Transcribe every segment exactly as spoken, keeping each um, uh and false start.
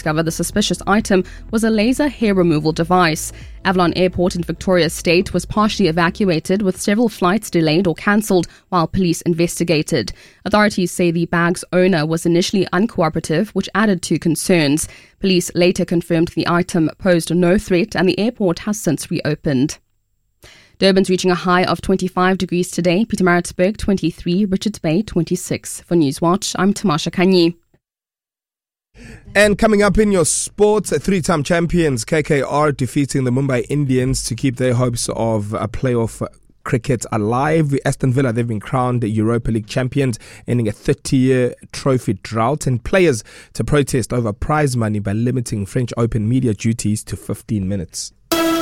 discovered the suspicious item was a laser hair removal device. Avalon Airport in Victoria State was partially evacuated, with several flights delayed or cancelled while police investigated. Authorities say the bag's owner was initially uncooperative, which added to concerns. Police later confirmed the item posed no threat and the airport has since reopened. Durban's reaching a high of twenty-five degrees today, Pietermaritzburg twenty-three, Richards Bay twenty-six. For Newswatch, I'm Tamasha Kanyi. And coming up in your sports, three-time champions K K R defeating the Mumbai Indians to keep their hopes of a playoff cricket alive. Aston Villa, they've been crowned Europa League champions, ending a thirty-year trophy drought, and players to protest over prize money by limiting French Open media duties to fifteen minutes.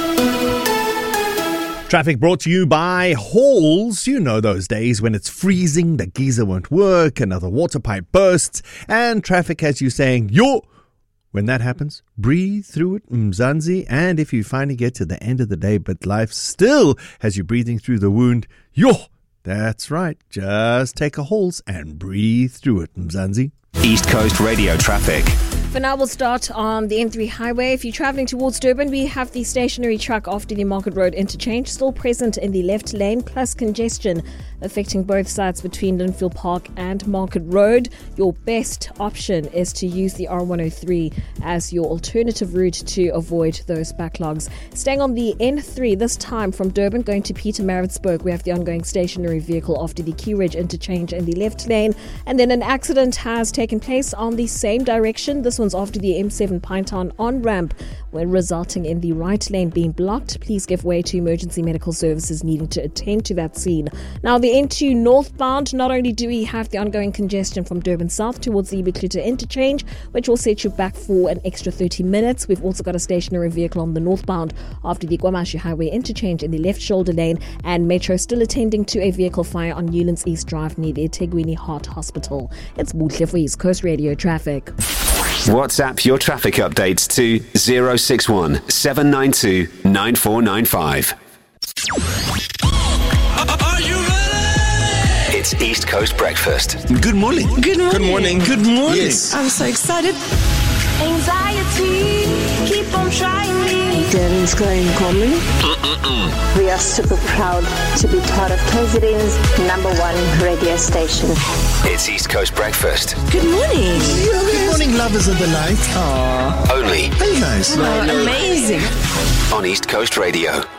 Traffic brought to you by Halls. You know those days when it's freezing, the geyser won't work, another water pipe bursts, and traffic has you saying, yo! When that happens, breathe through it, Mzansi, and if you finally get to the end of the day, but life still has you breathing through the wound, yo! That's right, just take a Halls and breathe through it, Mzansi. East Coast Radio traffic. For now, we'll start on the N three highway. If you're travelling towards Durban, we have the stationary truck after the Market Road interchange still present in the left lane, plus congestion affecting both sides between Linfield Park and Market Road. Your best option is to use the R one oh three as your alternative route to avoid those backlogs. Staying on the N three, this time from Durban going to Pietermaritzburg, we have the ongoing stationary vehicle after the Key Ridge interchange in the left lane. And then an accident has taken place on the same direction. This one's after the M seven Pinetown on-ramp, when resulting in the right lane being blocked. Please give way to emergency medical services needing to attend to that scene. Now, the N two northbound, not only do we have the ongoing congestion from Durban South towards the Ibikluta interchange, which will set you back for an extra thirty minutes. We've also got a stationary vehicle on the northbound after the Guamashi Highway interchange in the left shoulder lane, and Metro still attending to a vehicle fire on Newlands East Drive near the eThekwini Heart Hospital. It's Buhle for East Coast Radio Traffic. WhatsApp your traffic updates to zero six one seven nine two nine four nine five. Are you ready? It's East Coast Breakfast. Good morning. Good morning. Good morning. Good morning. Yes. I'm so excited. Anxiety, keep on trying me. Darren's Graham Comley. We are super proud to be part of K Z N's number one radio station. It's East Coast Breakfast. Good morning. Good morning, lovers of the night. Only Hey guys. Oh, amazing. on East Coast Radio.